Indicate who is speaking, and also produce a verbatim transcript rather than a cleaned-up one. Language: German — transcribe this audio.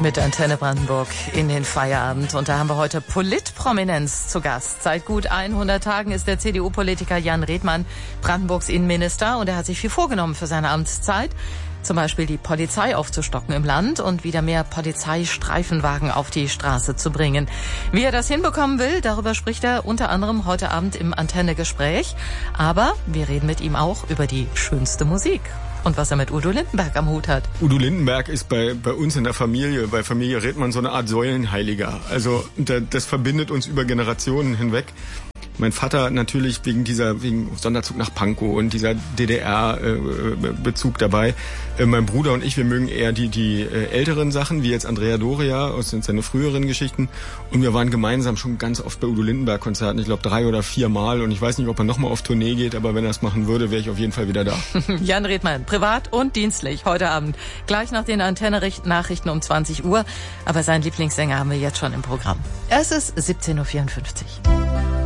Speaker 1: Mit Antenne Brandenburg in den Feierabend. Und da haben wir heute Politprominenz zu Gast. Seit gut hundert Tagen ist der C D U-Politiker Jan Redmann Brandenburgs Innenminister. Und er hat sich viel vorgenommen für seine Amtszeit. Zum Beispiel die Polizei aufzustocken im Land und wieder mehr Polizeistreifenwagen auf die Straße zu bringen. Wie er das hinbekommen will, darüber spricht er unter anderem heute Abend im Antenne-Gespräch. Aber wir reden mit ihm auch über die schönste Musik. Und was er mit Udo Lindenberg am Hut hat.
Speaker 2: Udo Lindenberg ist bei, bei uns in der Familie, bei Familie Redmann, so eine Art Säulenheiliger. Also das verbindet uns über Generationen hinweg. Mein Vater natürlich wegen dieser, wegen Sonderzug nach Pankow und dieser D D R-Bezug dabei. Äh, mein Bruder und ich, wir mögen eher die, die äh, älteren Sachen, wie jetzt Andrea Doria aus seinen früheren Geschichten. Und wir waren gemeinsam schon ganz oft bei Udo Lindenberg-Konzerten, ich glaube drei oder vier Mal. Und ich weiß nicht, ob er nochmal auf Tournee geht, aber wenn er es machen würde, wäre ich auf jeden Fall wieder da.
Speaker 1: Jan Redmann, privat und dienstlich, heute Abend. Gleich nach den Antenne-Nachrichten um zwanzig Uhr. Aber seinen Lieblingssänger haben wir jetzt schon im Programm. Es ist siebzehn Uhr vierundfünfzig.